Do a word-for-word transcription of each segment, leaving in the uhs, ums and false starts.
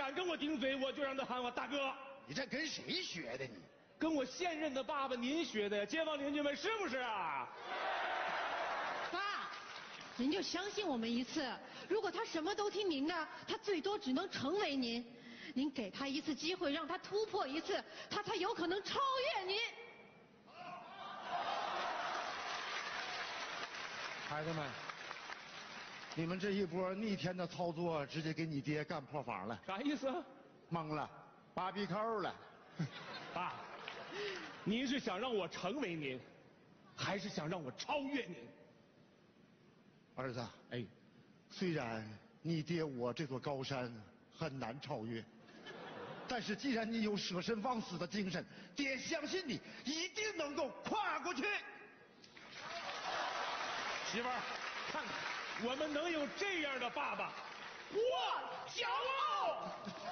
敢跟我顶嘴，我就让他喊我大哥。 你这跟谁学的你？ 跟我现任的爸爸您学的呀，街坊邻居们是不是啊？ 爸，您就相信我们一次。如果他什么都听您的，他最多只能成为您。您给他一次机会，让他突破一次，他才有可能超越您。 孩子们，你们这一波逆天的操作，直接给你爹干破防了。 啥意思啊？ 懵了，扒鼻扣了。 爸，您是想让我成为您，还是想让我超越您？ 儿子， 哎， 虽然你爹我这座高山很难超越，但是既然你有舍身忘死的精神，爹相信你一定能够跨过去。 媳妇儿，看看我们能有这样的爸爸，我骄傲。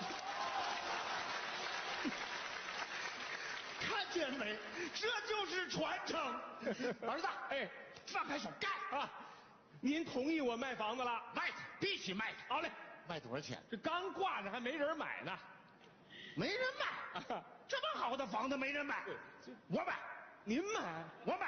看见没？这就是传承。儿子， 哎， 放开手干啊！您同意我卖房子了？ 卖它，必须卖它。 好嘞， 卖多少钱？ 这刚挂着还没人买呢。 没人买，这么好的房子没人买，我买。 您买？ 我买。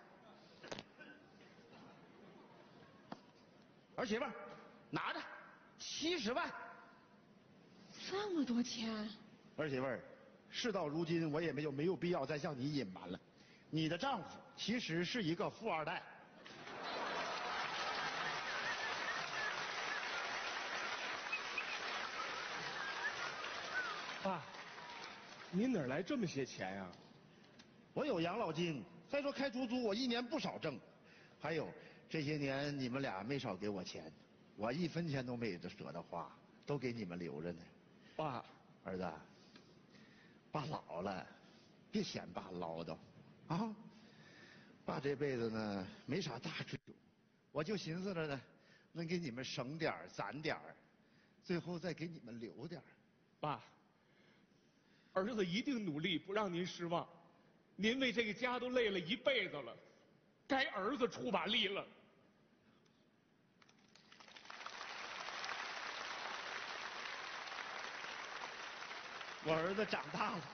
儿媳妇儿，拿着，七十万。 这么多钱？ 儿媳妇儿，事到如今，我也没有没有必要再向你隐瞒了，你的丈夫其实是一个富二代。 爸，您哪儿来这么些钱呀？ 我有养老金，再说开出租，我一年不少挣。还有这些年你们俩没少给我钱，我一分钱都没舍得花，都给你们留着呢。 爸， 儿子，爸老了，别嫌爸唠叨啊。爸这辈子呢没啥大追求，我就寻思着呢，能给你们省点儿攒点儿，最后再给你们留点儿。 爸，儿子一定努力，不让您失望。您为这个家都累了一辈子了，该儿子出把力了。 我儿子长大了，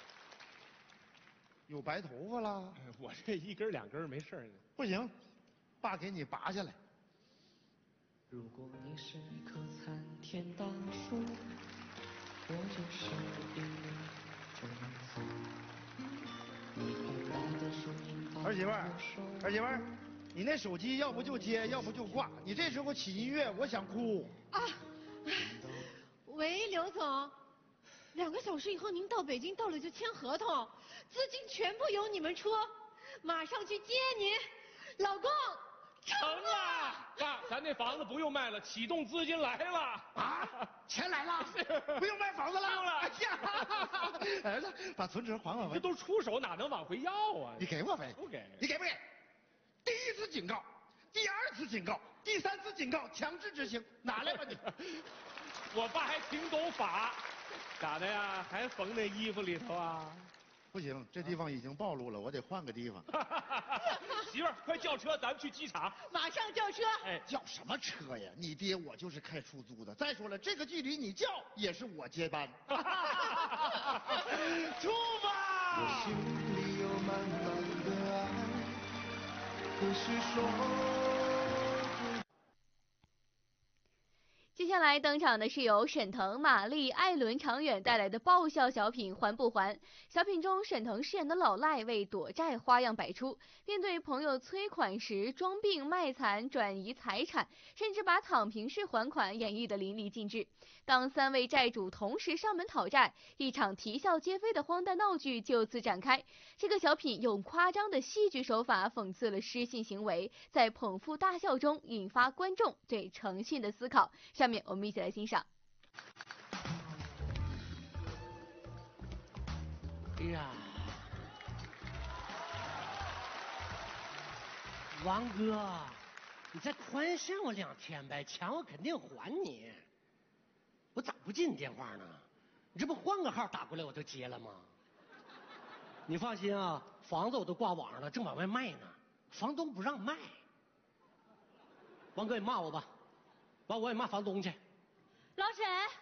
有白头发了。 我这一根两根没事呢。 不行，爸给你拔下来。 如果你是一棵参天大树，我就是一粒种子。你宽大的树荫把儿媳妇儿， 我儿媳妇儿，你那手机要不就接，要不就挂。你这时候起音乐，我想哭。 啊，喂，刘总，两个小时以后您到北京，到了就签合同，资金全部由你们出，马上去接您，老公。 成了，爸，咱这房子不用卖了，启动资金来了啊！钱来了，不用卖房子了。 不用了。 哎呀，儿子，把存折还我呗。 这都出手，哪能往回要啊？ 你给我呗。 不给。 你给不给？第一次警告，第二次警告，第三次警告，强制执行，拿来吧你。 我爸还挺懂法，咋的呀？还缝那衣服里头啊？ 不行，这地方已经暴露了，我得换个地方。 媳妇儿，快叫车，咱们去机场。 马上叫车。 哎， 叫什么车呀？你爹我就是开出租的。再说了，这个距离你叫也是我接班。出发！ 我心里有满满的爱，可是说。 接下来登场的是由沈腾、马丽、艾伦、常远带来的爆笑小品《还不还》。小品中，沈腾饰演的老赖为躲债花样百出，面对朋友催款时装病卖惨、转移财产，甚至把躺平式还款演绎得淋漓尽致。当三位债主同时上门讨债，一场啼笑皆非的荒诞闹剧就此展开。这个小品用夸张的戏剧手法讽刺了失信行为，在捧腹大笑中引发观众对诚信的思考。下面我们一起来欣赏。 哎呀，王哥，你再宽限我两天呗，钱我肯定还你。我咋不接你电话呢？你这不换个号打过来我就接了吗？你放心啊，房子我都挂网上了，正往外卖呢，房东不让卖。王哥，你骂我吧，完我也骂房东去。 老沈，